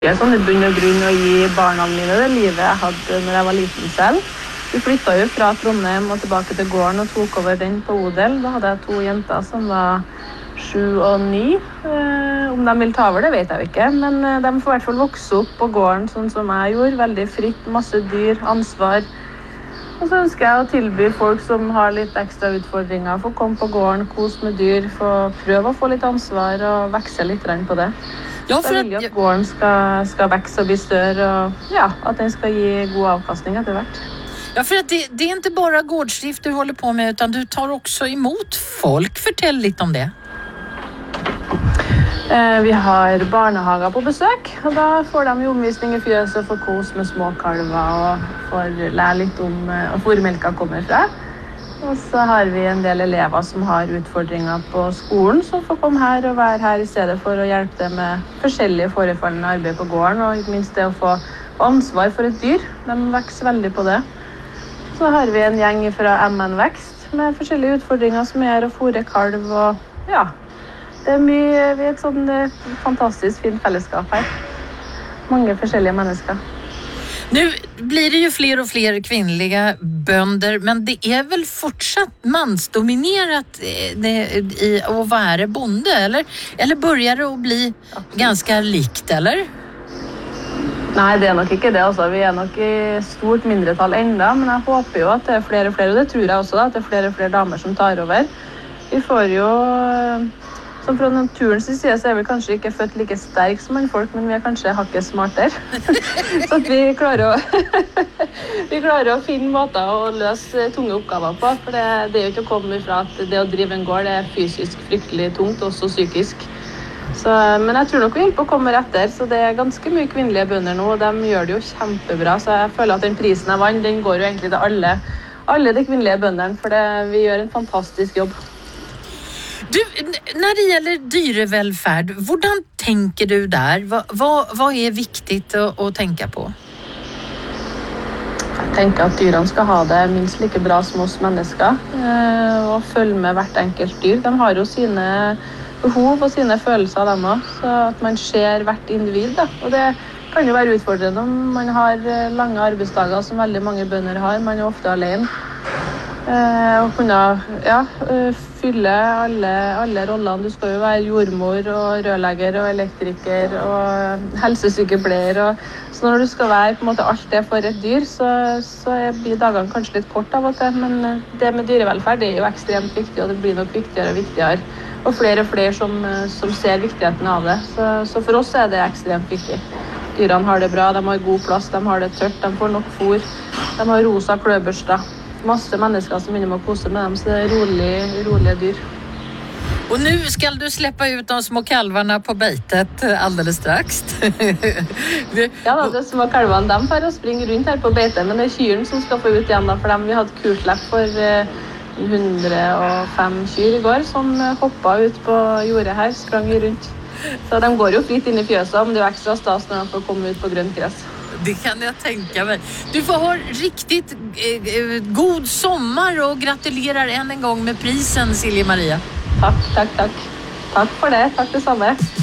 Jeg sånn i bunn og grunn å gi barna mine det livet jeg hadde når jeg var liten selv. Vi flyttet jo fra Trondheim og tilbake til gården og tok over den på Odel. Da hadde jeg 2 jenter som var 7 og 9. Om de vil ta over det vet jeg ikke, men de får i hvert fall vokse opp på gården sånn som jeg gjorde. Veldig fritt, masse dyr, ansvar. Og så ønsker jeg å tilby folk som har litt ekstra utfordringer, få komme på gården, kose med dyr, få prøve å få litt ansvar og vekse litt på det. Ja, Så jeg vil jo at gården skal vekse og bli større, og ja, at den skal gi god avkastning etter hvert. Ja, för att det är inte bara gårdsdrift du håller på med utan du tar också emot folk. Fortell lite om det. Vi har barnehager på besøk, og da får de omvisning i fjøset og får kos med små kalver og får lære litt om hvor melka kommer fra. Og så har vi en del elever som har utfordringer på skolen, som får komme her og være her i stedet for å hjelpe dem med forskjellige forefallende arbeid på gården, og ikke minst det å få ansvar for et dyr. De vokser veldig på det. Så har vi en gjeng fra MN Vekst med forskjellige utfordringer som er å fôre kalv, og ja, det er mye, vi er et sånn fantastisk fint fellesskap her. Mange forskjellige mennesker. Nu blir det ju fler och fler kvinnliga bönder, men det är väl fortsatt mansdominerat i att vara bonde, eller börjar det att bli ganska likt, eller? Nei, det er nok ikke det. Altså. Vi er nok i stort mindretall enda, men jeg håper jo at det er flere og flere, og det tror jeg også, da, at det er flere og flere damer som tar over. Vi får jo, som fra naturens side, så er vi kanskje ikke født like sterk som mannfolk, men vi er kanskje hakket smartere. Så at vi klarer å finne måter å løse tunge oppgaver på, for det er jo ikke å komme ifra at det å drive en gård er fysisk fryktelig tungt, også psykisk. Så, men jeg tror nok vi holder på å komme etter, så det er ganske mye kvinnelige bønder nå, og de gjør det jo kjempebra, så jeg føler at den prisen jeg vant, den går jo egentlig til alle de kvinnelige bønderne, for vi gjør en fantastisk jobb. Du, när det gäller dyrevelfärd, hvordan tänker du där? Vad är viktigt att tänka på? Jeg tenker at dyrene skal ha det minst like bra som oss mennesker, og følge med hvert enkelt dyr. De har jo sine behov og sine følelser dem også, så at man ser hvert individ. Da. Og det kan jo være utfordrende om man har lange arbeidsdager som veldig mange bønder har. Man er ofte alene. Og kunne fylle alle rollene. Du skal jo være jordmor og rørlegger og elektriker og helsesykepleier. Så når du skal være på en måte alt det for et dyr, så blir dagene kanskje litt kort av og til. Men det med dyrevelferd det er jo ekstremt viktig, og det blir nok viktigere og viktigere. Og flere som ser viktigheten av det. Så for oss er det ekstremt viktig. Dyrene har det bra, de har god plass, de har det tørt, de får nok fôr, de har rosa kløbørster. Masse mennesker som begynner med å kose med dem, så det er rolige dyr. Och nu ska du släppa ut de små kalvarna på beitet alldeles strax. Ja, da, de små kalvene, de får å springe rundt her på beitet, men det er kyrene som skal få ut igjen da, for dem vi hadde kurslepp for 105 kyr i går, som hoppet ut på jordet her, sprang rundt. Så de går jo fritt inn i fjøset, men det er jo ekstra stas når de får komme ut på grønt gress. Det kan jag tänka mig. Du får ha riktigt god sommar och gratulerar än en gång med prisen, Silje Maria. Takk. Takk for det. Takk det samme.